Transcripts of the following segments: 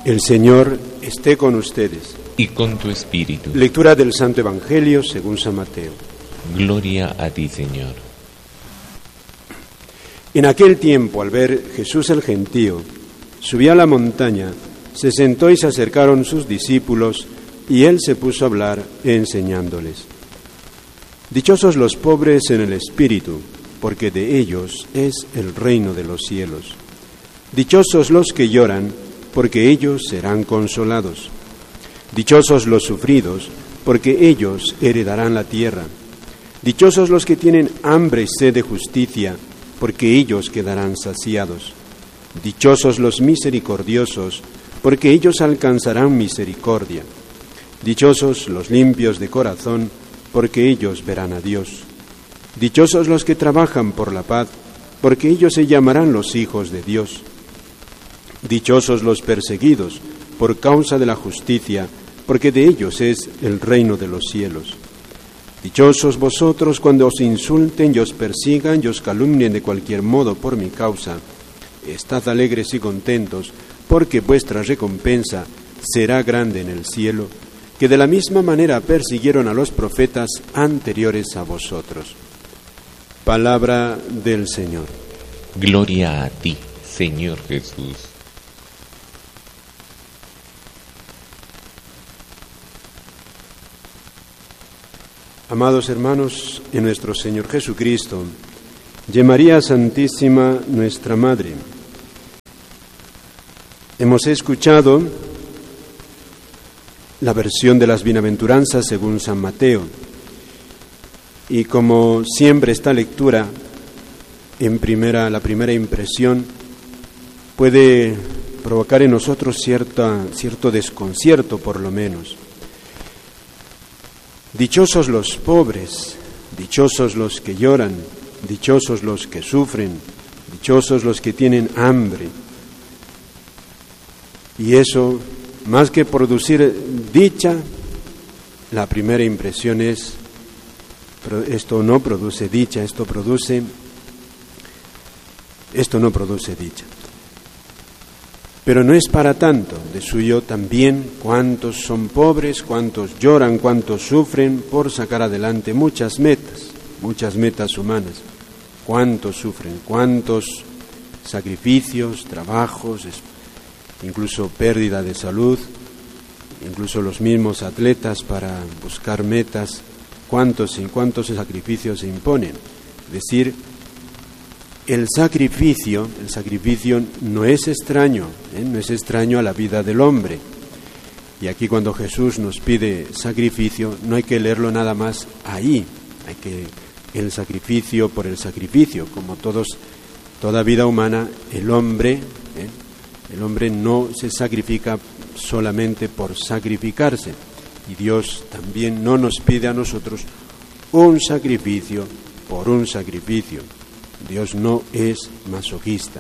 El Señor esté con ustedes. Y con tu espíritu. Lectura del Santo Evangelio según San Mateo. Gloria a ti, Señor. En aquel tiempo, al ver Jesús el gentío, subió a la montaña, se sentó y se acercaron sus discípulos, y él se puso a hablar enseñándoles. Dichosos los pobres en el espíritu, porque de ellos es el reino de los cielos. Dichosos los que lloran, porque ellos serán consolados. Dichosos los sufridos, porque ellos heredarán la tierra. Dichosos los que tienen hambre y sed de justicia, porque ellos quedarán saciados. Dichosos los misericordiosos, porque ellos alcanzarán misericordia. Dichosos los limpios de corazón, porque ellos verán a Dios. Dichosos los que trabajan por la paz, porque ellos se llamarán los hijos de Dios. Dichosos los perseguidos por causa de la justicia, porque de ellos es el reino de los cielos. Dichosos vosotros cuando os insulten y os persigan y os calumnien de cualquier modo por mi causa. Estad alegres y contentos, porque vuestra recompensa será grande en el cielo, que de la misma manera persiguieron a los profetas anteriores a vosotros. Palabra del Señor. Gloria a ti, Señor Jesús. Amados hermanos, en nuestro Señor Jesucristo, y en María Santísima, nuestra Madre, hemos escuchado la versión de las bienaventuranzas según San Mateo, y como siempre esta lectura, la primera impresión, puede provocar en nosotros cierto desconcierto, por lo menos. Dichosos los pobres, dichosos los que lloran, dichosos los que sufren, dichosos los que tienen hambre. Y eso, más que producir dicha, la primera impresión es, esto no produce dicha, esto no produce dicha. Pero no es para tanto, de suyo también cuántos son pobres, cuántos lloran, cuántos sufren por sacar adelante muchas metas humanas. Cuántos sufren, cuántos sacrificios, trabajos, incluso pérdida de salud, incluso los mismos atletas para buscar metas, cuántos sacrificios se imponen. Es decir, el sacrificio no es extraño, no es extraño a la vida del hombre. Y aquí cuando Jesús nos pide sacrificio, no hay que leerlo nada más ahí, hay que el sacrificio por el sacrificio, como toda vida humana, el hombre no se sacrifica solamente por sacrificarse, y Dios también no nos pide a nosotros un sacrificio por un sacrificio. Dios no es masoquista.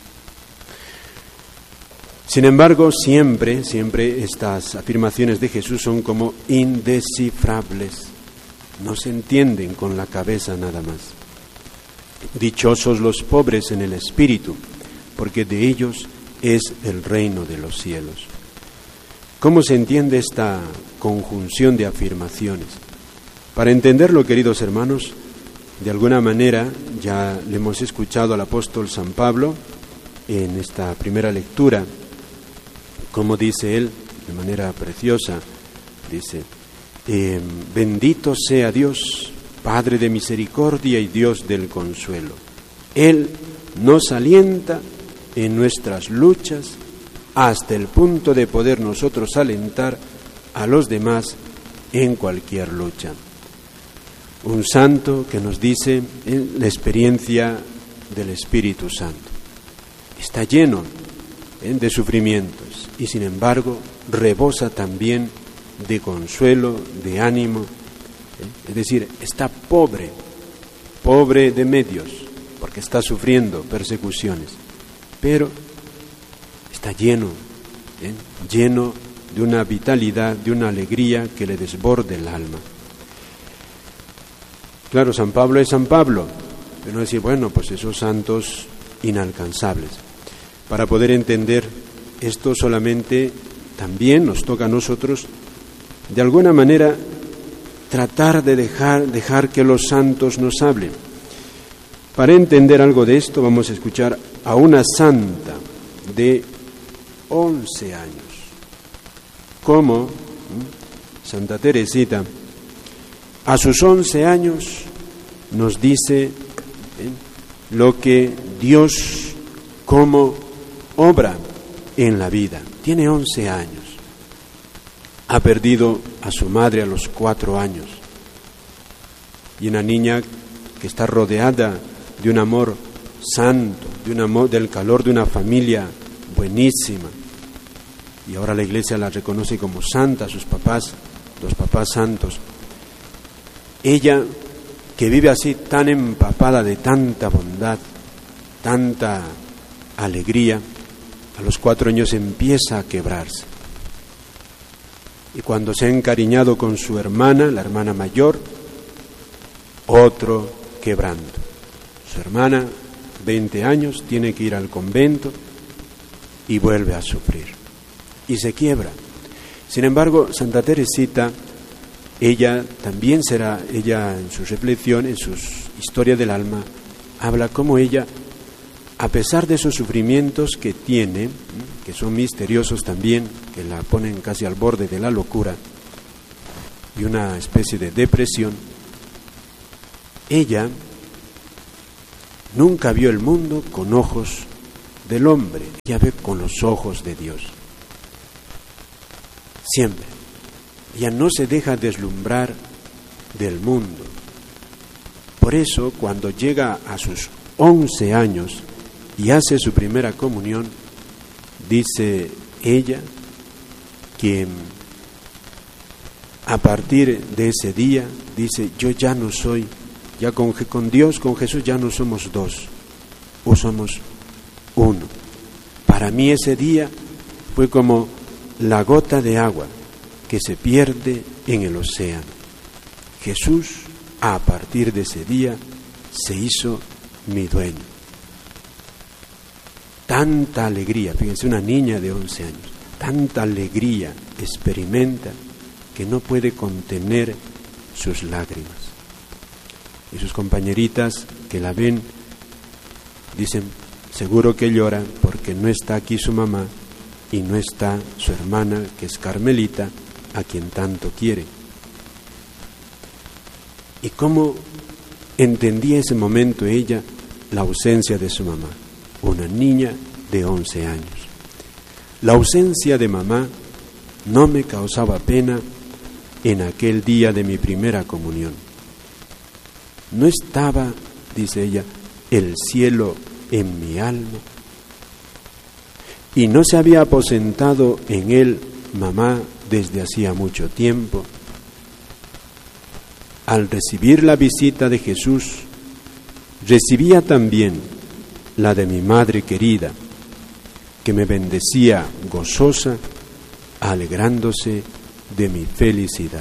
Sin embargo, siempre estas afirmaciones de Jesús son como indescifrables, no se entienden con la cabeza nada más. Dichosos los pobres en el espíritu, porque de ellos es el reino de los cielos. ¿Cómo se entiende esta conjunción de afirmaciones? Para entenderlo, queridos hermanos, de alguna manera ya le hemos escuchado al apóstol San Pablo en esta primera lectura, como dice él de manera preciosa, dice: bendito sea Dios, Padre de misericordia y Dios del consuelo. Él nos alienta en nuestras luchas hasta el punto de poder nosotros alentar a los demás en cualquier lucha. Un santo que nos dice la experiencia del Espíritu Santo. Está lleno de sufrimientos y sin embargo rebosa también de consuelo, de ánimo. Es decir, está pobre de medios, porque está sufriendo persecuciones, pero está lleno de una vitalidad, de una alegría que le desborde el alma. Claro, San Pablo es San Pablo, pero no decir, bueno, pues esos santos inalcanzables. Para poder entender esto solamente también nos toca a nosotros, de alguna manera, tratar de dejar que los santos nos hablen. Para entender algo de esto, vamos a escuchar a una santa de 11 años. Cómo Santa Teresita, a sus 11 años, nos dice lo que Dios, cómo obra en la vida. Tiene 11 años. Ha perdido a su madre a los 4 años. Y una niña que está rodeada de un amor santo, del calor de una familia buenísima. Y ahora la Iglesia la reconoce como santa, sus papás, los papás santos. Ella, que vive así tan empapada de tanta bondad, tanta alegría, a los 4 años empieza a quebrarse. Y cuando se ha encariñado con su hermana, la hermana mayor, otro quebranto. Su hermana, 20 años, tiene que ir al convento y vuelve a sufrir. Y se quiebra. Sin embargo, Santa Teresita, ella en su reflexión, en su historia del alma, habla cómo ella, a pesar de esos sufrimientos que tiene, que son misteriosos también, que la ponen casi al borde de la locura y una especie de depresión, ella nunca vio el mundo con ojos del hombre, ella ve con los ojos de Dios. Siempre. Ella no se deja deslumbrar del mundo. Por eso, cuando llega a sus 11 años y hace su primera comunión, dice ella que a partir de ese día, dice, yo ya no soy, ya con Dios, con Jesús ya no somos dos, o somos uno. Para mí ese día fue como la gota de agua que se pierde en el océano. Jesús, a partir de ese día, se hizo mi dueño. Tanta alegría, fíjense, una niña de 11 años, tanta alegría experimenta que no puede contener sus lágrimas. Y sus compañeritas que la ven dicen, seguro que llora porque no está aquí su mamá y no está su hermana, que es Carmelita, a quien tanto quiere. ¿Y cómo entendía ese momento ella la ausencia de su mamá? Una niña de 11 años. La ausencia de mamá no me causaba pena en aquel día de mi primera comunión. No estaba, dice ella, el cielo en mi alma, y no se había aposentado en él mamá desde hacía mucho tiempo. Al recibir la visita de Jesús, recibía también la de mi madre querida, que me bendecía gozosa, alegrándose de mi felicidad.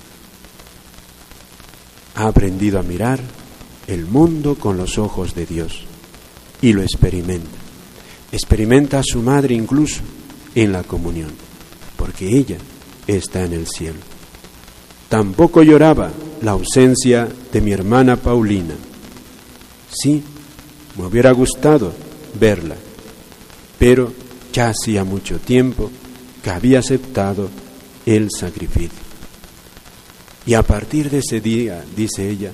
Ha aprendido a mirar el mundo con los ojos de Dios y lo experimenta. Experimenta a su madre incluso en la comunión, porque ella está en el cielo. Tampoco lloraba la ausencia de mi hermana Paulina. Sí, me hubiera gustado verla, pero ya hacía mucho tiempo que había aceptado el sacrificio. Y a partir de ese día, dice ella,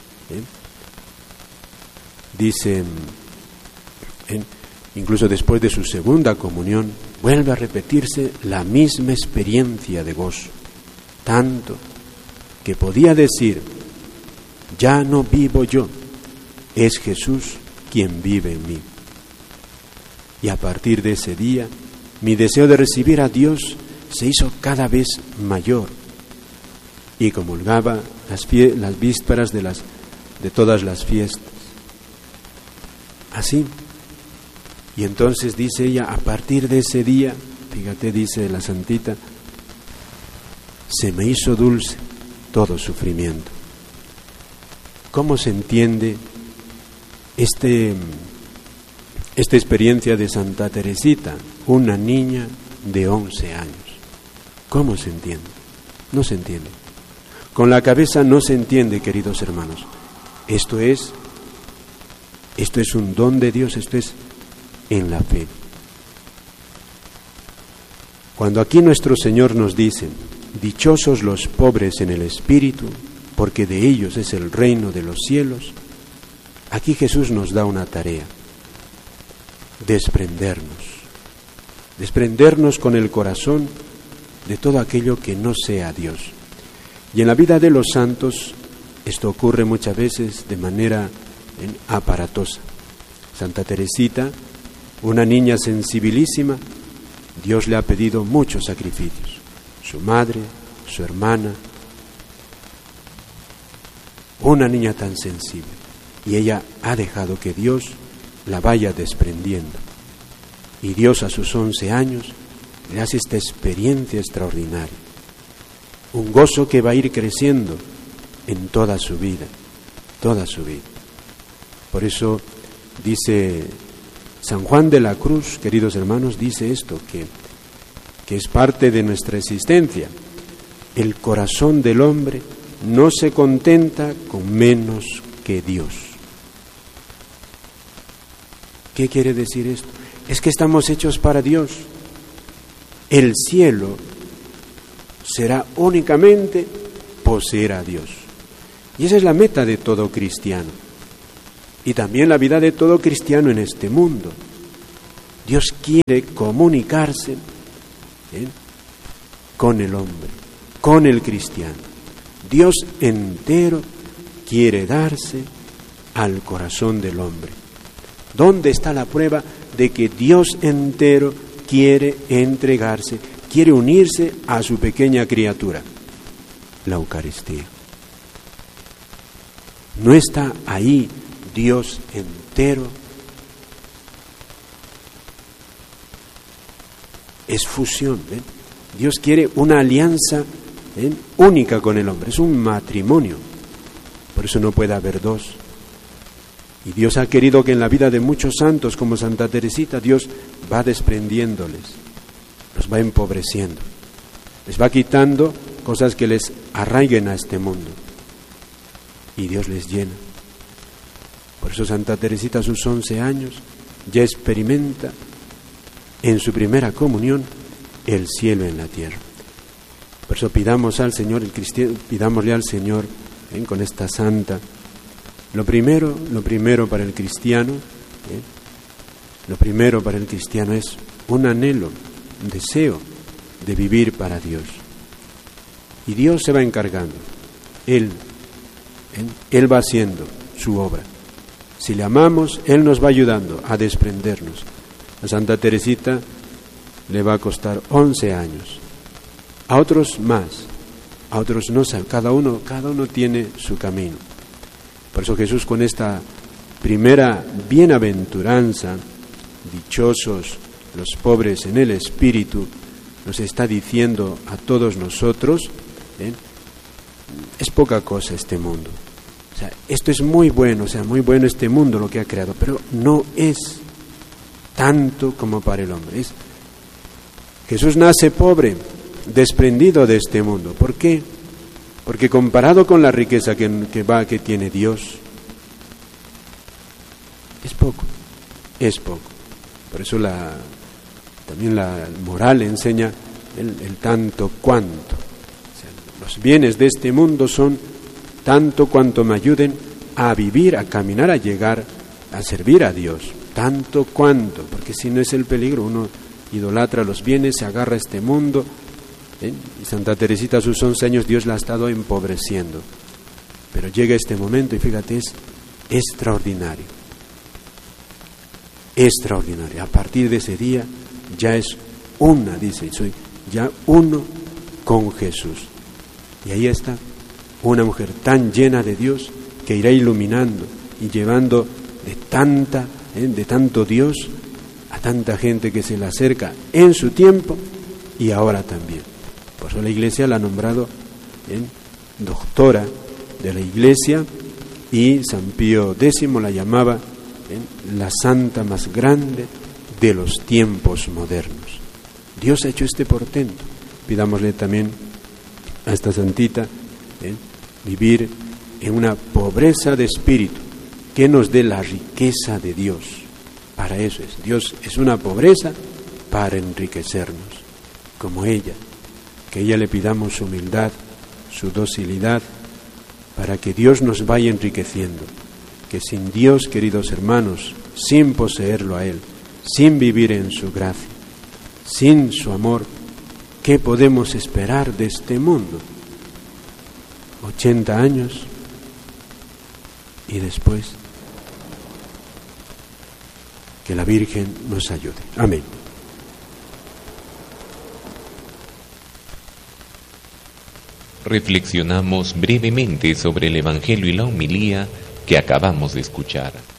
incluso después de su segunda comunión, vuelve a repetirse la misma experiencia de gozo, tanto que podía decir, ya no vivo yo, es Jesús quien vive en mí. Y a partir de ese día, mi deseo de recibir a Dios se hizo cada vez mayor, y comulgaba las vísperas de todas las fiestas. Así. Y entonces dice ella, a partir de ese día, fíjate, dice la santita, se me hizo dulce todo sufrimiento. ¿Cómo se entiende esta experiencia de Santa Teresita, una niña de 11 años. ¿Cómo se entiende? No se entiende. Con la cabeza no se entiende, queridos hermanos. Esto es un don de Dios, esto es en la fe. Cuando aquí nuestro Señor nos dice: dichosos los pobres en el espíritu, porque de ellos es el reino de los cielos, aquí Jesús nos da una tarea: desprendernos con el corazón de todo aquello que no sea Dios. Y en la vida de los santos esto ocurre muchas veces de manera aparatosa. Santa Teresita, una niña sensibilísima, Dios le ha pedido muchos sacrificios. Su madre, su hermana, una niña tan sensible. Y ella ha dejado que Dios la vaya desprendiendo. Y Dios a sus 11 años le hace esta experiencia extraordinaria. Un gozo que va a ir creciendo en toda su vida, toda su vida. Por eso dice San Juan de la Cruz, queridos hermanos, dice esto, que es parte de nuestra existencia. El corazón del hombre no se contenta con menos que Dios. ¿Qué quiere decir esto? Es que estamos hechos para Dios. El cielo será únicamente poseer a Dios. Y esa es la meta de todo cristiano. Y también la vida de todo cristiano en este mundo. Dios quiere comunicarse con el hombre, con el cristiano. Dios entero quiere darse al corazón del hombre. ¿Dónde está la prueba de que Dios entero quiere entregarse, quiere unirse a su pequeña criatura? La Eucaristía. ¿No está ahí Dios entero? Es fusión. Dios quiere una alianza única con el hombre. Es un matrimonio. Por eso no puede haber dos. Y Dios ha querido que en la vida de muchos santos como Santa Teresita, Dios va desprendiéndoles, los va empobreciendo, les va quitando cosas que les arraiguen a este mundo. Y Dios les llena. Por eso Santa Teresita a sus 11 años ya experimenta en su primera comunión el cielo en la tierra. Por eso pidamos al Señor, pidámosle al Señor con esta santa. Lo primero para el cristiano, es un anhelo, un deseo de vivir para Dios. Y Dios se va encargando. Él va haciendo su obra. Si le amamos, Él nos va ayudando a desprendernos. A Santa Teresita le va a costar 11 años. A otros más, a otros no, cada uno tiene su camino. Por eso Jesús, con esta primera bienaventuranza, dichosos los pobres en el espíritu, nos está diciendo a todos nosotros, es poca cosa este mundo. O sea, esto es muy bueno, muy bueno este mundo lo que ha creado, pero no es tanto como para el hombre. Jesús nace pobre, desprendido de este mundo. ¿Por qué? Porque comparado con la riqueza que tiene Dios, es poco. Por eso también la moral enseña el tanto cuanto. O sea, los bienes de este mundo son tanto cuanto me ayuden a vivir, a caminar, a llegar, a servir a Dios. Tanto cuanto, porque si no es el peligro, uno idolatra los bienes, se agarra a este mundo. Y Santa Teresita a sus 11 años Dios la ha estado empobreciendo. Pero llega este momento y fíjate, es extraordinario. Extraordinario. A partir de ese día ya es una, dice, soy ya uno con Jesús. Y ahí está una mujer tan llena de Dios que irá iluminando y llevando de tanto Dios a tanta gente que se le acerca en su tiempo y ahora también. Por eso la Iglesia la ha nombrado doctora de la Iglesia, y San Pío X la llamaba la santa más grande de los tiempos modernos. Dios ha hecho este portento. Pidámosle también a esta santita vivir en una pobreza de espíritu, que nos dé la riqueza de Dios. Para eso es. Dios es una pobreza para enriquecernos, como ella. Que ella le pidamos su humildad, su docilidad, para que Dios nos vaya enriqueciendo. Que sin Dios, queridos hermanos, sin poseerlo a Él, sin vivir en su gracia, sin su amor, ¿qué podemos esperar de este mundo? 80 años y después que la Virgen nos ayude. Amén. Reflexionamos brevemente sobre el Evangelio y la homilía que acabamos de escuchar.